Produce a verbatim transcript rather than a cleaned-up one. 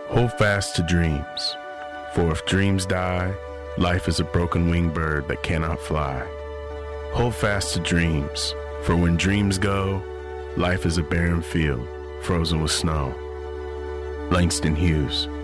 Hold fast to dreams, for if dreams die, life is a broken winged bird that cannot fly. Hold fast to dreams, for when dreams go, life is a barren field, frozen with snow. Langston Hughes.